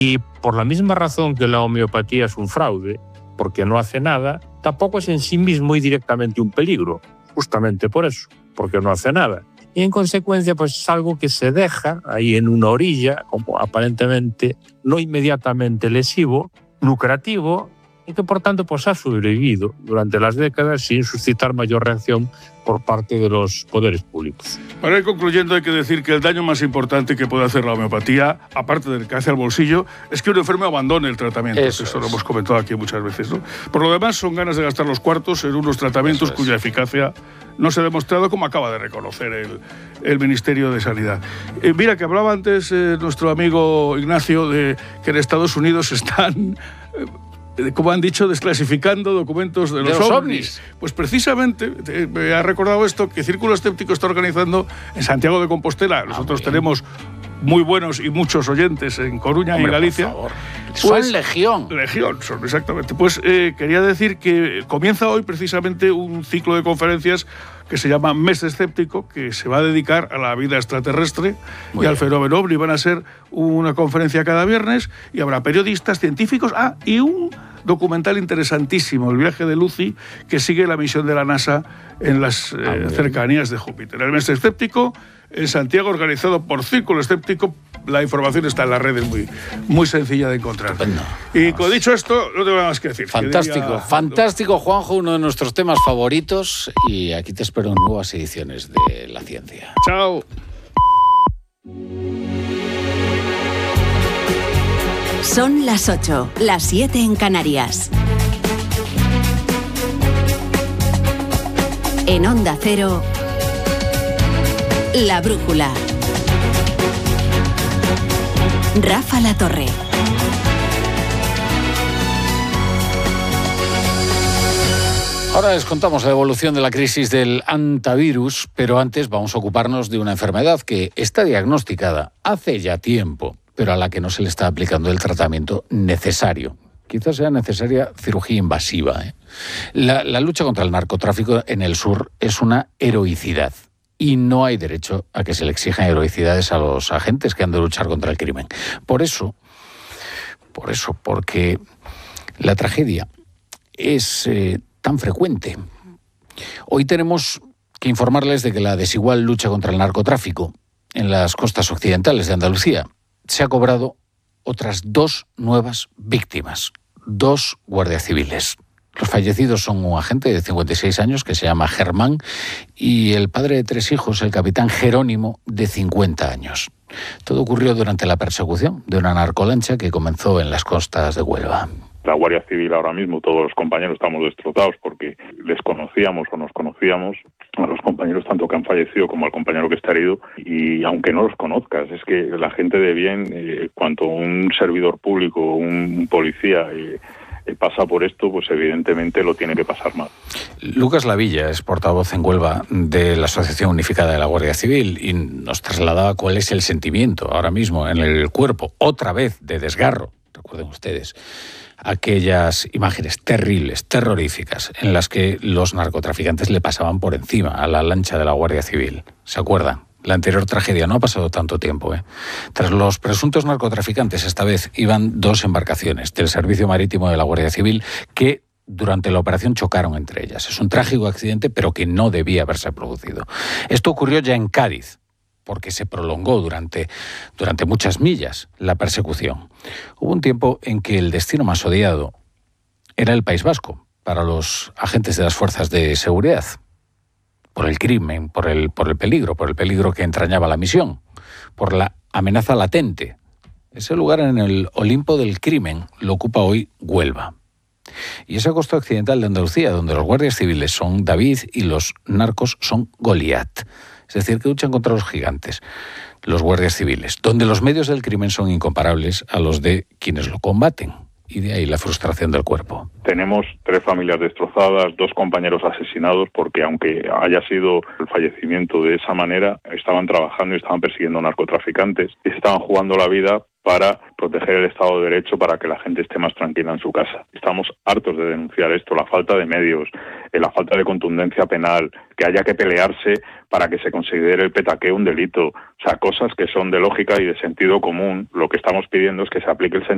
Y por la misma razón que la homeopatía es un fraude, porque no hace nada, tampoco es en sí mismo y directamente un peligro, justamente por eso, porque no hace nada. Y en consecuencia, pues es algo que se deja ahí en una orilla, como aparentemente no inmediatamente lesivo, lucrativo, y que por tanto pues ha sobrevivido durante las décadas sin suscitar mayor reacción por parte de los poderes públicos. Para ir concluyendo, hay que decir que el daño más importante que puede hacer la homeopatía, aparte del que hace al bolsillo, es que un enfermo abandone el tratamiento. Eso lo hemos comentado aquí muchas veces, ¿no? Por lo demás, son ganas de gastar los cuartos en unos tratamientos cuya eficacia no se ha demostrado, como acaba de reconocer el Ministerio de Sanidad. Mira, que hablaba antes nuestro amigo Ignacio de que en Estados Unidos están... como han dicho, desclasificando documentos de los ovnis. Pues precisamente me ha recordado esto que Círculo Escéptico está organizando en Santiago de Compostela. Nosotros tenemos muy buenos y muchos oyentes en Coruña y Galicia. Por favor. Pues, son legión. Legión, son, exactamente. Pues quería decir que comienza hoy precisamente un ciclo de conferencias que se llama Mes Escéptico, que se va a dedicar a la vida extraterrestre y al fenómeno ovni. Van a ser una conferencia cada viernes y habrá periodistas, científicos, y un documental interesantísimo, El viaje de Lucy, que sigue la misión de la NASA en las cercanías de Júpiter. El Mes Escéptico en Santiago, organizado por Círculo Escéptico. La información está en las redes, muy sencilla de encontrar. Estupendo. Y con dicho esto, no tengo nada más que decir. Fantástico, fantástico, Juanjo, uno de nuestros temas favoritos. Y aquí te espero en nuevas ediciones de La Ciencia. Chao. Son las 8, las 7 en Canarias. En Onda Cero, La Brújula. Rafa La Torre. Ahora les contamos la evolución de la crisis del antivirus, pero antes vamos a ocuparnos de una enfermedad que está diagnosticada hace ya tiempo, pero a la que no se le está aplicando el tratamiento necesario. Quizás sea necesaria cirugía invasiva. La lucha contra el narcotráfico en el sur es una heroicidad. Y no hay derecho a que se le exijan heroicidades a los agentes que han de luchar contra el crimen. Porque la tragedia es tan frecuente. Hoy tenemos que informarles de que la desigual lucha contra el narcotráfico en las costas occidentales de Andalucía se ha cobrado otras 2 nuevas víctimas, 2 guardias civiles. Los fallecidos son un agente de 56 años que se llama Germán y el padre de 3 hijos, el capitán Jerónimo, de 50 años. Todo ocurrió durante la persecución de una narcolancha que comenzó en las costas de Huelva. La Guardia Civil ahora mismo, todos los compañeros estamos destrozados porque les conocíamos o nos conocíamos a los compañeros tanto que han fallecido como al compañero que está herido, y aunque no los conozcas, es que la gente de bien, cuanto un servidor público, un policía pasa por esto, pues evidentemente lo tiene que pasar mal. Lucas Lavilla es portavoz en Huelva de la Asociación Unificada de la Guardia Civil y nos trasladaba cuál es el sentimiento ahora mismo en el cuerpo, otra vez de desgarro, recuerden ustedes, aquellas imágenes terribles, terroríficas, en las que los narcotraficantes le pasaban por encima a la lancha de la Guardia Civil. ¿Se acuerdan? La anterior tragedia, no ha pasado tanto tiempo. Tras los presuntos narcotraficantes, esta vez iban 2 embarcaciones del Servicio Marítimo de la Guardia Civil que durante la operación chocaron entre ellas. Es un trágico accidente, pero que no debía haberse producido. Esto ocurrió ya en Cádiz, porque se prolongó durante muchas millas la persecución. Hubo un tiempo en que el destino más odiado era el País Vasco para los agentes de las fuerzas de seguridad, por el crimen, por el peligro que entrañaba la misión, por la amenaza latente. Ese lugar en el Olimpo del crimen lo ocupa hoy Huelva. Y esa costa occidental de Andalucía, donde los guardias civiles son David y los narcos son Goliat. Es decir, que luchan contra los gigantes, los guardias civiles, donde los medios del crimen son incomparables a los de quienes lo combaten. Y de ahí la frustración del cuerpo. Tenemos 3 familias destrozadas, 2 compañeros asesinados, porque aunque haya sido el fallecimiento de esa manera, estaban trabajando y estaban persiguiendo narcotraficantes y estaban jugando la vida para proteger el Estado de Derecho, para que la gente esté más tranquila en su casa. Estamos hartos de denunciar esto, la falta de medios, la falta de contundencia penal, que haya que pelearse para que se considere el petaqueo un delito. O sea, cosas que son de lógica y de sentido común. Lo que estamos pidiendo es que se aplique el sentido